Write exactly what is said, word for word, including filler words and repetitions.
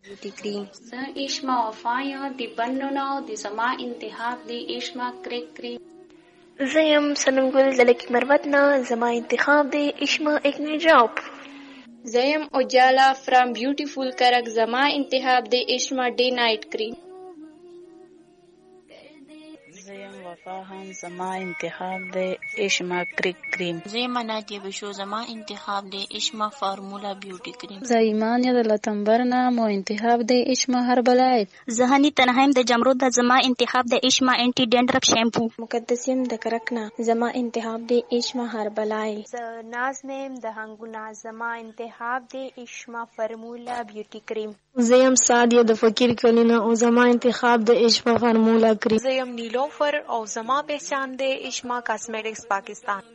بیوټي کریم. زه ایشما وفا یم، د بنونه او د زما انتخاب د ایشما کریک کریم. زه یم صنم ګل د لکی مروت نه، زما انتخاب د ایشما اکنی ډراپ. زه یم اجالا فرام بیوټیفول کرک، زما انتخاب د ایشما ډے نایټ کریم. زه یم وفا هم، زما انتخاب د ایشما کریک کریم. زه یم نادیه بشو، زما انتخاب د ایشما فارمولا بیوټي کریم. زه ایمان یا د لتنبر نه، مو انتخاب د ایشما هربلایف. زه هنی تنهایم د جمرود د، زما انتخاب د ایشما انټي ډینډرف شیمپو. مقدسیم د کرک نه، زما انتخاب د ایشما هربلایف. زه ناز میم د هنګونا، زما انتخاب د ایشما فارمولا بیوټي کریم. زه یم سعدیه د فقیر کلینا او زما انتخاب د ایشما فارمولا کریم. زه یم نیلوفر او زما پہچان د ایشما کاسمیټکس پاکستان.